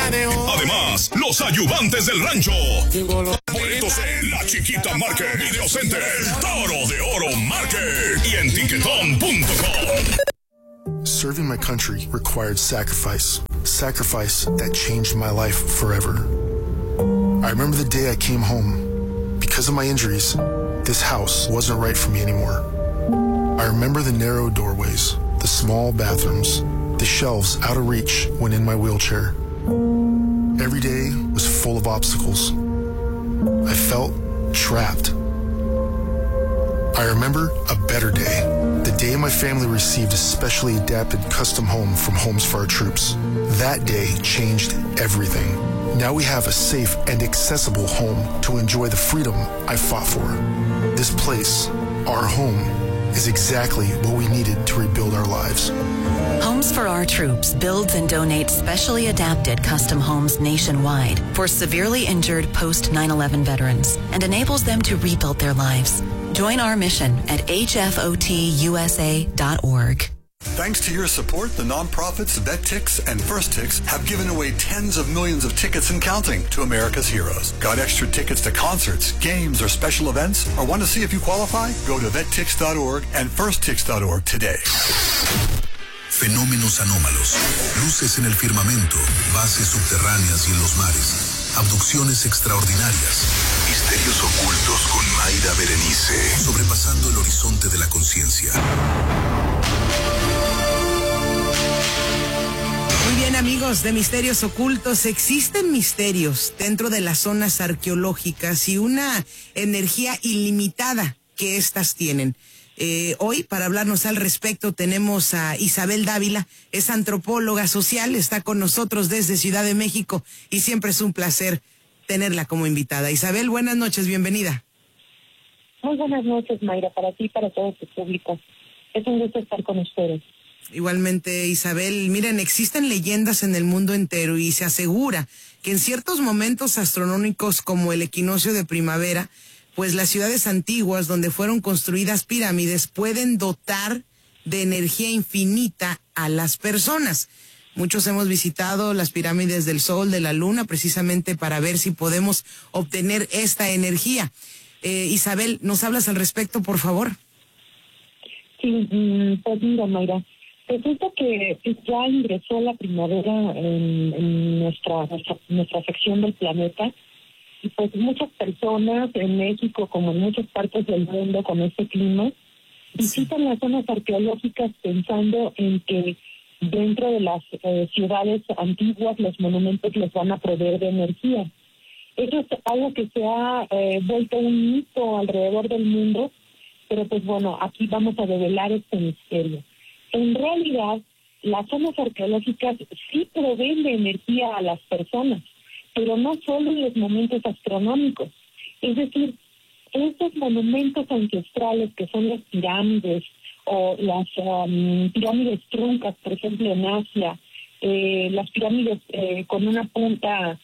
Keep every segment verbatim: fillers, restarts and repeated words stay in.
Además, los ayudantes del rancho. Boletos en La Chiquita Market, Video Center, El Toro de Oro Market y en tiquetón punto com. Serving my country required sacrifice. Sacrifice that changed my life forever. I remember the day I came home. Because of my injuries, this house wasn't right for me anymore. I remember the narrow doorways, the small bathrooms, the shelves out of reach when in my wheelchair. Every day was full of obstacles. I felt trapped. I remember a better day. The day my family received a specially adapted custom home from Homes for Our Troops. That day changed everything. Now we have a safe and accessible home to enjoy the freedom I fought for. This place, our home, is exactly what we needed to rebuild our lives. Homes for Our Troops builds and donates specially adapted custom homes nationwide for severely injured post nine eleven veterans and enables them to rebuild their lives. Join our mission at H F O T U S A dot org. Thanks to your support, the nonprofits VetTix and FirstTix have given away tens of millions of tickets and counting to America's heroes. Got extra tickets to concerts, games, or special events? Or want to see if you qualify? Go to vet tix dot org and first tix dot org today. Fenómenos anómalos, luces en el firmamento, bases subterráneas y en los mares, abducciones extraordinarias, misterios ocultos con Mayra Berenice, sobrepasando el horizonte de la conciencia. Muy bien, amigos de Misterios Ocultos, existen misterios dentro de las zonas arqueológicas y una energía ilimitada que éstas tienen. Eh, hoy, para hablarnos al respecto, tenemos a Isabel Dávila, es antropóloga social, está con nosotros desde Ciudad de México y siempre es un placer tenerla como invitada. Isabel, buenas noches, bienvenida. Muy buenas noches, Mayra, para ti y para todo tu público. Es un gusto estar con ustedes. Igualmente, Isabel, miren, existen leyendas en el mundo entero y se asegura que en ciertos momentos astronómicos como el equinoccio de primavera, pues las ciudades antiguas donde fueron construidas pirámides pueden dotar de energía infinita a las personas. Muchos hemos visitado las pirámides del Sol, de la Luna, precisamente para ver si podemos obtener esta energía. Eh, Isabel, ¿nos hablas al respecto, por favor? Sí, pues mira, Mayra, resulta que ya ingresó la primavera en, en nuestra, nuestra, nuestra sección del planeta. Y pues muchas personas en México, como en muchas partes del mundo con este clima, visitan las zonas arqueológicas pensando en que dentro de las eh, ciudades antiguas los monumentos les van a proveer de energía. Eso es algo que se ha eh, vuelto un mito alrededor del mundo, pero pues bueno, aquí vamos a develar este misterio. En realidad, las zonas arqueológicas sí proveen de energía a las personas, pero no solo en los momentos astronómicos. Es decir, estos monumentos ancestrales que son las pirámides o las um, pirámides truncas, por ejemplo, en Asia, eh, las pirámides eh, con una punta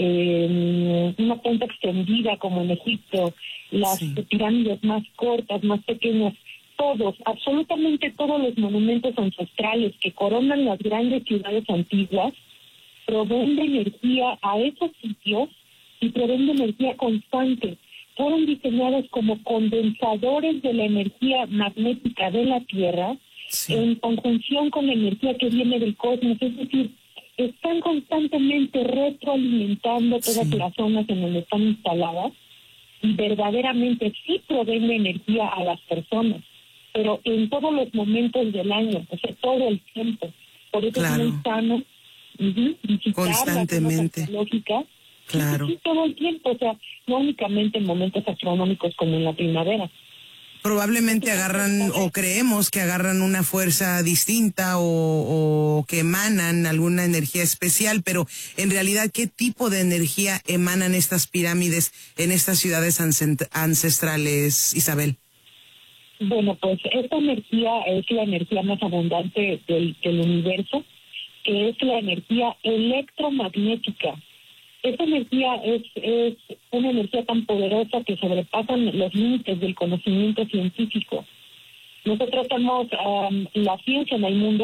eh, una punta extendida como en Egipto, las sí. pirámides más cortas, más pequeñas, todos, absolutamente todos los monumentos ancestrales que coronan las grandes ciudades antiguas, proveen de energía a esos sitios y proveen de energía constante. Fueron diseñados como condensadores de la energía magnética de la Tierra sí. en conjunción con la energía que viene del cosmos. Es decir, están constantemente retroalimentando todas sí. las zonas en donde están instaladas y verdaderamente sí proveen de energía a las personas, pero en todos los momentos del año, o sea, todo el tiempo. Por eso claro. es muy sano Uh-huh. constantemente lógica claro sí, todo el tiempo, o sea, no únicamente en momentos astronómicos como en la primavera. Probablemente agarran o creemos que agarran una fuerza distinta o, o que emanan alguna energía especial, pero en realidad, ¿qué tipo de energía emanan estas pirámides en estas ciudades ancestrales, Isabel? Bueno, pues esta energía es la energía más abundante del, del universo, que es la energía electromagnética. Esta energía es, es una energía tan poderosa que sobrepasan los límites del conocimiento científico. Nosotros tenemos um, la ciencia en el mundo,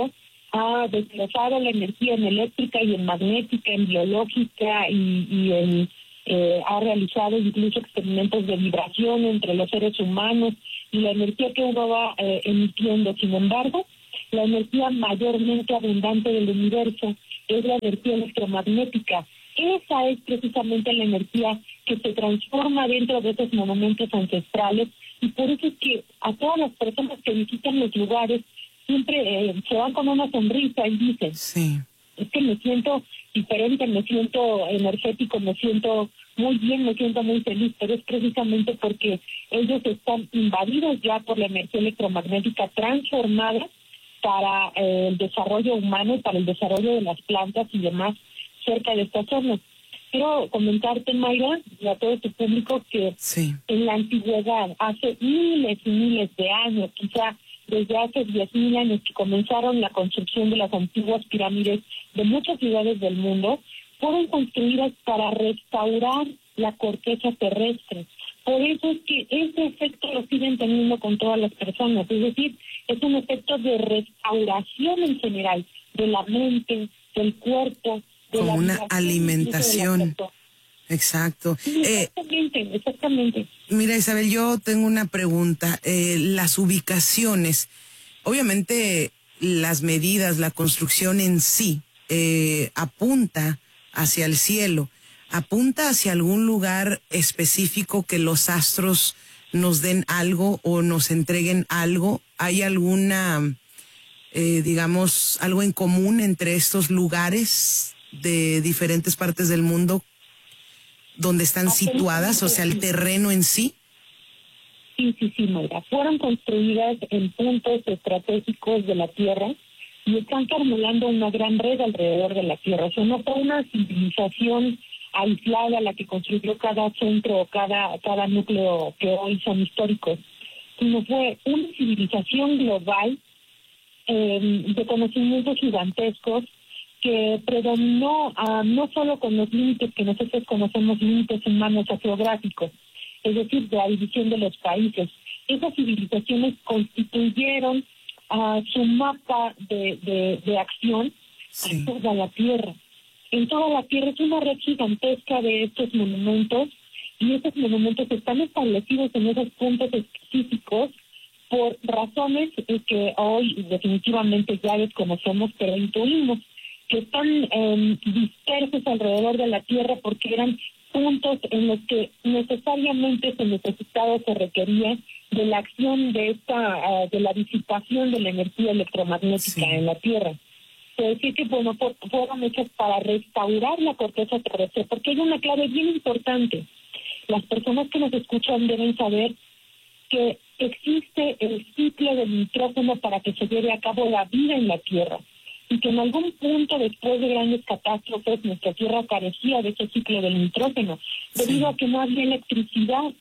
ha desglosado la energía en eléctrica y en magnética, en biológica y, y en, eh, ha realizado incluso experimentos de vibración entre los seres humanos y la energía que uno va eh, emitiendo. Sin embargo, la energía mayormente abundante del universo es la energía electromagnética. Esa es precisamente la energía que se transforma dentro de esos monumentos ancestrales, y por eso es que a todas las personas que visitan los lugares siempre eh, se van con una sonrisa y dicen, sí, es que me siento diferente, me siento energético, me siento muy bien, me siento muy feliz, pero es precisamente porque ellos están invadidos ya por la energía electromagnética transformada para eh, el desarrollo humano y para el desarrollo de las plantas y demás cerca de estas zonas. Quiero comentarte, Mayra, y a todo tu público, que sí, en la antigüedad, hace miles y miles de años, quizá desde hace diez mil años que comenzaron la construcción de las antiguas pirámides de muchas ciudades del mundo, fueron construidas para restaurar la corteza terrestre. Por eso es que ese efecto lo siguen teniendo con todas las personas, es decir, es un efecto de restauración en general, de la mente, del cuerpo, de como la una vibración, alimentación. Exacto. Sí, exactamente, eh, exactamente. Mira, Isabel, yo tengo una pregunta. Eh, las ubicaciones, obviamente las medidas, la construcción en sí, eh, apunta hacia el cielo, apunta hacia algún lugar específico que los astros nos den algo o nos entreguen algo. ¿Hay alguna, eh, digamos, algo en común entre estos lugares de diferentes partes del mundo donde están situadas, o sea, el terreno en sí? Sí, sí, sí, Mayra. Fueron construidas en puntos estratégicos de la Tierra y están formulando una gran red alrededor de la Tierra. O sea, no fue una civilización aislada la que construyó cada centro o cada, cada núcleo que hoy son históricos, sino fue una civilización global eh, de conocimientos gigantescos que predominó uh, no solo con los límites que nosotros conocemos, límites humanos o geográficos, es decir, de la división de los países. Esas civilizaciones constituyeron uh, su mapa de, de, de acción Sí. a toda la Tierra. En toda la Tierra es una red gigantesca de estos monumentos, y estos monumentos están establecidos en esos puntos específicos por razones que hoy definitivamente ya desconocemos, pero intuimos que están eh, dispersos alrededor de la Tierra porque eran puntos en los que necesariamente se necesitaba o se requería de la acción de esta uh, de la disipación de la energía electromagnética Sí. en la Tierra. Es decir, que bueno, por, fueron hechos para restaurar la corteza terrestre, porque hay una clave bien importante. Las personas que nos escuchan deben saber que existe el ciclo del nitrógeno para que se lleve a cabo la vida en la Tierra, y que en algún punto después de grandes catástrofes nuestra Tierra carecía de ese ciclo del nitrógeno, debido a que no había electricidad,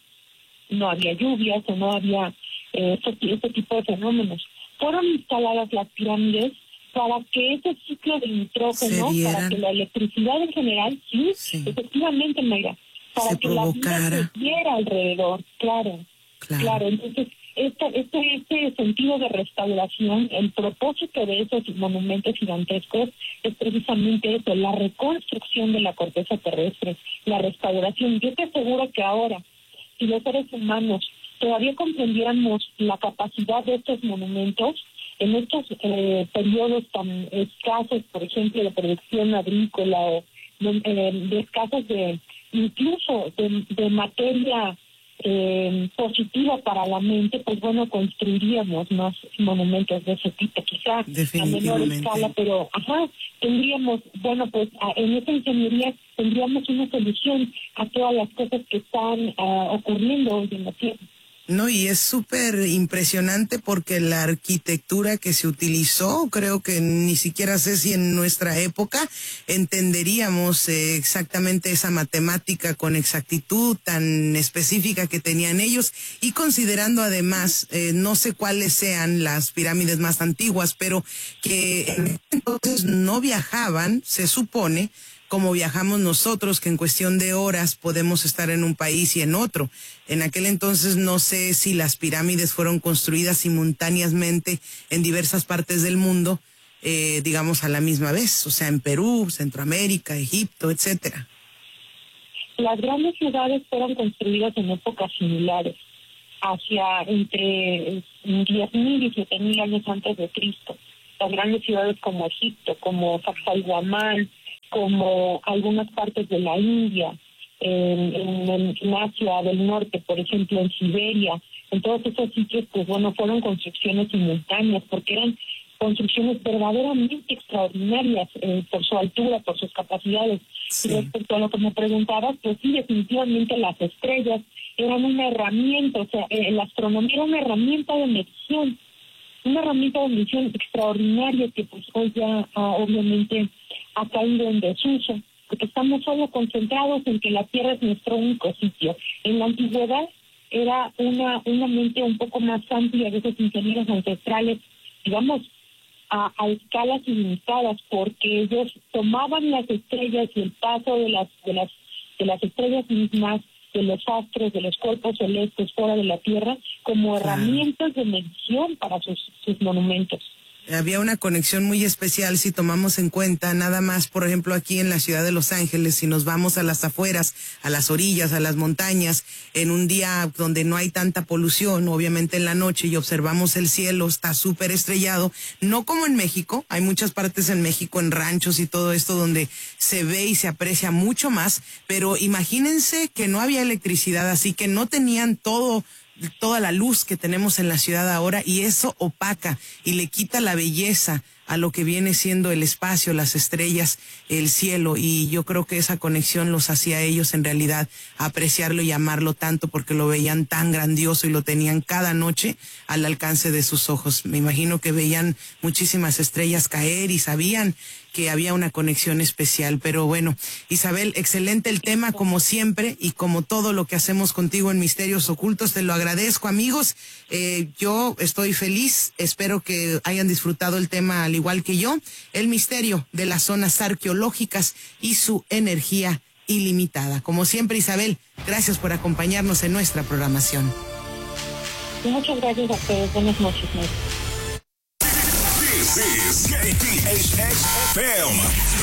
no había lluvias o no había eh, ese, ese tipo de fenómenos. Fueron instaladas las pirámides para que ese ciclo de nitrógeno, para que la electricidad en general, sí, Sí. efectivamente, Mayra, para Se que la vida provocara. se diera alrededor, claro, Claro. claro, entonces Este, este, este sentido de restauración, el propósito de esos monumentos gigantescos es precisamente eso, la reconstrucción de la corteza terrestre, la restauración. Yo te aseguro que ahora, si los seres humanos todavía comprendiéramos la capacidad de estos monumentos, en estos eh, periodos tan escasos, por ejemplo, de producción agrícola o de, eh, de escasos de, incluso de, de materia Eh, positiva para la mente, pues bueno, construiríamos más monumentos de ese tipo, quizá a menor escala, pero ajá, tendríamos, bueno, pues a, en esa ingeniería tendríamos una solución a todas las cosas que están uh, ocurriendo hoy en la Tierra. No, y es súper impresionante porque la arquitectura que se utilizó, creo que ni siquiera sé si en nuestra época entenderíamos eh, exactamente esa matemática con exactitud tan específica que tenían ellos, y considerando además, eh, no sé cuáles sean las pirámides más antiguas, pero que entonces no viajaban, se supone, como viajamos nosotros, que en cuestión de horas podemos estar en un país y en otro. En aquel entonces no sé si las pirámides fueron construidas simultáneamente en diversas partes del mundo, eh, digamos, a la misma vez, o sea, en Perú, Centroamérica, Egipto, etcétera. Las grandes ciudades fueron construidas en épocas similares, hacia entre diez mil y siete mil años antes de Cristo. Las grandes ciudades como Egipto, como Sacsayhuamán, como algunas partes de la India, en, en, en Asia del Norte, por ejemplo, en Siberia, en todos esos sitios, pues bueno, fueron construcciones simultáneas, porque eran construcciones verdaderamente extraordinarias eh, por su altura, por sus capacidades. Sí. Y respecto a lo que me preguntabas, pues sí, definitivamente las estrellas eran una herramienta, o sea, eh, la astronomía era una herramienta de medición, una herramienta de medición extraordinaria que pues hoy ya ah, obviamente ha caído en desuso, porque estamos solo concentrados en que la Tierra es nuestro único sitio. En la antigüedad era una, una mente un poco más amplia de esos ingenieros ancestrales, digamos, A, a escalas ilimitadas, porque ellos tomaban las estrellas y el paso de las de las de las estrellas mismas, de los astros, de los cuerpos celestes fuera de la Tierra, como herramientas de medición para sus, sus monumentos. Había una conexión muy especial si tomamos en cuenta nada más, por ejemplo, aquí en la ciudad de Los Ángeles, si nos vamos a las afueras, a las orillas, a las montañas, en un día donde no hay tanta polución, obviamente en la noche, y observamos el cielo, está súper estrellado, no como en México, hay muchas partes en México, en ranchos y todo esto, donde se ve y se aprecia mucho más, pero imagínense que no había electricidad, así que no tenían todo toda la luz que tenemos en la ciudad ahora, y eso opaca y le quita la belleza a lo que viene siendo el espacio, las estrellas, el cielo, y yo creo que esa conexión los hacía a ellos en realidad apreciarlo y amarlo tanto, porque lo veían tan grandioso y lo tenían cada noche al alcance de sus ojos. Me imagino que veían muchísimas estrellas caer y sabían que había una conexión especial. Pero bueno, Isabel, excelente el tema como siempre, y como todo lo que hacemos contigo en Misterios Ocultos, te lo agradezco, amigos. Eh, yo estoy feliz, espero que hayan disfrutado el tema al igual que yo, el misterio de las zonas arqueológicas y su energía ilimitada. Como siempre, Isabel, gracias por acompañarnos en nuestra programación. Muchas gracias a ustedes, buenas noches. This is K T H X F M.